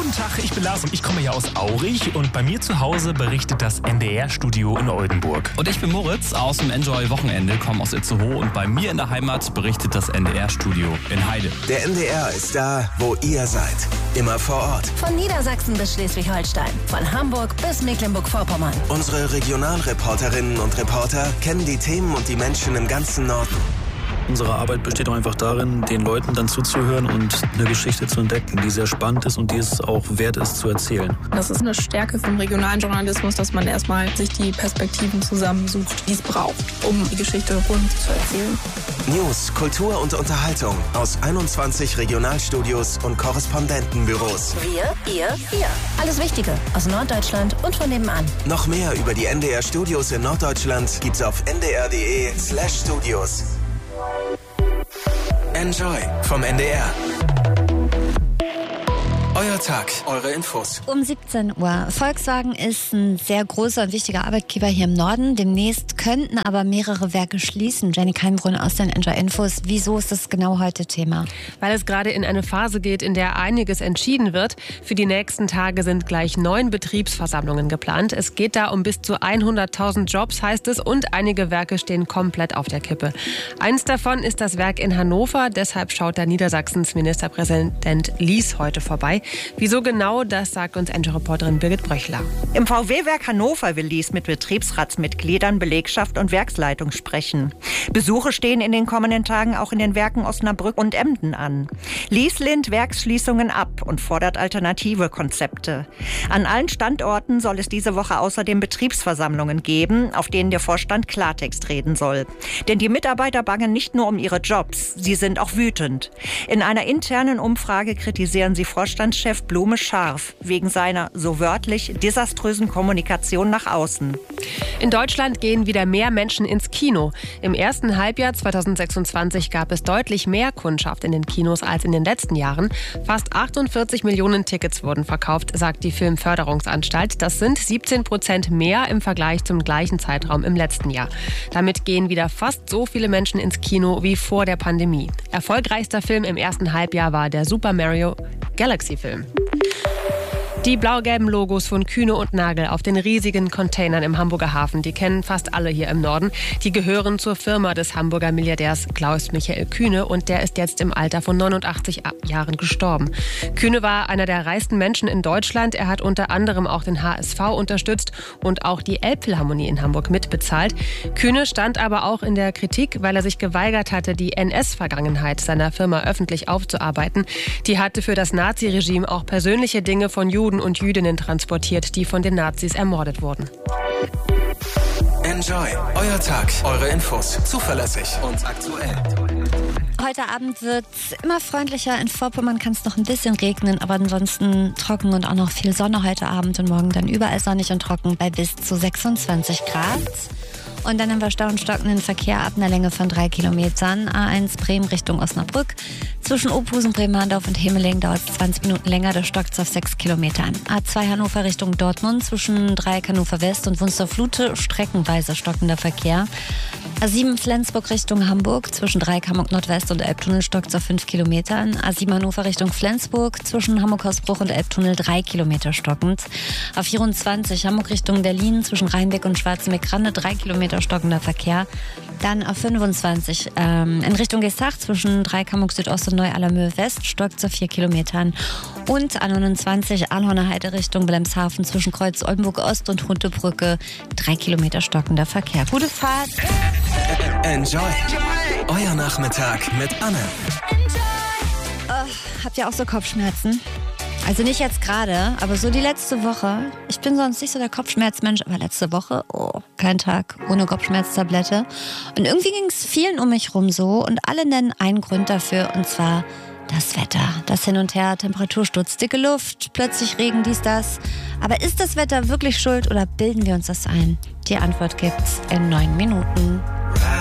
Guten Tag, ich bin Lars und ich komme ja aus Aurich und bei mir zu Hause berichtet das NDR-Studio in Oldenburg. Und ich bin Moritz aus dem Enjoy-Wochenende, komme aus Itzehoe und bei mir in der Heimat berichtet das NDR-Studio in Heide. Der NDR ist da, wo ihr seid. Immer vor Ort. Von Niedersachsen bis Schleswig-Holstein. Von Hamburg bis Mecklenburg-Vorpommern. Unsere Regionalreporterinnen und Reporter kennen die Themen und die Menschen im ganzen Norden. Unsere Arbeit besteht auch einfach darin, den Leuten dann zuzuhören und eine Geschichte zu entdecken, die sehr spannend ist und die es auch wert ist zu erzählen. Das ist eine Stärke vom regionalen Journalismus, dass man erstmal sich die Perspektiven zusammensucht, die es braucht, um die Geschichte rund zu erzählen. News, Kultur und Unterhaltung aus 21 Regionalstudios und Korrespondentenbüros. Wir, ihr. Alles Wichtige aus Norddeutschland und von nebenan. Noch mehr über die NDR-Studios in Norddeutschland gibt's auf ndr.de/studios. Enjoy vom NDR. Euer Tag, eure Infos. Um 17 Uhr. Volkswagen ist ein sehr großer und wichtiger Arbeitgeber hier im Norden. Demnächst könnten aber mehrere Werke schließen. Jenny Keimbrunn aus den Enjoy Infos. Wieso ist das genau heute Thema? Weil es gerade in eine Phase geht, in der einiges entschieden wird. Für die nächsten Tage sind gleich 9 Betriebsversammlungen geplant. Es geht da um bis zu 100.000 Jobs, heißt es, und einige Werke stehen komplett auf der Kippe. Eins davon ist das Werk in Hannover. Deshalb schaut da Niedersachsens Ministerpräsident Lies heute vorbei. Wieso genau, das sagt uns Enjoy-Reporterin Birgit Bröchler. Im VW-Werk Hannover will Lies mit Betriebsratsmitgliedern, Belegschaft und Werksleitung sprechen. Besuche stehen in den kommenden Tagen auch in den Werken Osnabrück und Emden an. Lies lehnt Werksschließungen ab und fordert alternative Konzepte. An allen Standorten soll es diese Woche außerdem Betriebsversammlungen geben, auf denen der Vorstand Klartext reden soll. Denn die Mitarbeiter bangen nicht nur um ihre Jobs, sie sind auch wütend. In einer internen Umfrage kritisieren sie Vorstandschef Blume scharf wegen seiner, so wörtlich, desaströsen Kommunikation nach außen. In Deutschland gehen wieder mehr Menschen ins Kino. Im ersten Halbjahr 2026 gab es deutlich mehr Kundschaft in den Kinos als in den letzten Jahren. Fast 48 Millionen Tickets wurden verkauft, sagt die Filmförderungsanstalt. Das sind 17% mehr im Vergleich zum gleichen Zeitraum im letzten Jahr. Damit gehen wieder fast so viele Menschen ins Kino wie vor der Pandemie. Erfolgreichster Film im ersten Halbjahr war der Super Mario Galaxy-Film. Die blau-gelben Logos von Kühne und Nagel auf den riesigen Containern im Hamburger Hafen, die kennen fast alle hier im Norden. Die gehören zur Firma des Hamburger Milliardärs Klaus Michael Kühne und der ist jetzt im Alter von 89 Jahren gestorben. Kühne war einer der reichsten Menschen in Deutschland. Er hat unter anderem auch den HSV unterstützt und auch die Elbphilharmonie in Hamburg mitbezahlt. Kühne stand aber auch in der Kritik, weil er sich geweigert hatte, die NS-Vergangenheit seiner Firma öffentlich aufzuarbeiten. Die hatte für das Naziregime auch persönliche Dinge von Juden und Jüdinnen transportiert, die von den Nazis ermordet wurden. Enjoy, euer Tag, eure Infos, zuverlässig und aktuell. Heute Abend wird es immer freundlicher. In Vorpommern kann es noch ein bisschen regnen, aber ansonsten trocken und auch noch viel Sonne heute Abend und morgen dann überall sonnig und trocken bei bis zu 26 Grad. Und dann haben wir Stau und stockenden Verkehr ab einer Länge von 3 Kilometern. A1 Bremen Richtung Osnabrück. Zwischen Ophusen, Bremerndorf und Hemeling dauert es 20 Minuten länger, da stockt es auf 6 Kilometern. A2 Hannover Richtung Dortmund zwischen Dreieck Hannover West und Wunstorf-Lute streckenweise stockender Verkehr. A7 Flensburg Richtung Hamburg zwischen Dreieck Hamburg Nordwest und Elbtunnel stockt es auf 5 Kilometern. A7 Hannover Richtung Flensburg zwischen Hamburg-Hausbruch und Elbtunnel 3 Kilometer stockend. A24 Hamburg Richtung Berlin zwischen Rheinbeck und Schwarzenbeck-Rande 3 Kilometer stockender Verkehr. Dann A25 in Richtung Geestach zwischen Dreieck Hamburg Südost und Neu-Allermöhe West stockt es auf 4 Kilometern. Und A29 Arlhorner Heide Richtung Wilhelmshaven zwischen Kreuz Oldenburg Ost und Huntebrücke 3 Kilometer stockender Verkehr. Gute Fahrt! Enjoy, euer Nachmittag mit Anne. Habt ihr auch so Kopfschmerzen? Also nicht jetzt gerade, aber so die letzte Woche. Ich bin sonst nicht so der Kopfschmerzmensch, aber letzte Woche, kein Tag ohne Kopfschmerztablette. Und irgendwie ging es vielen um mich rum so und alle nennen einen Grund dafür und zwar das Wetter. Das Hin und Her, Temperatursturz, dicke Luft, plötzlich Regen, dies, das. Aber ist das Wetter wirklich schuld oder bilden wir uns das ein? Die Antwort gibt's in 9 Minuten.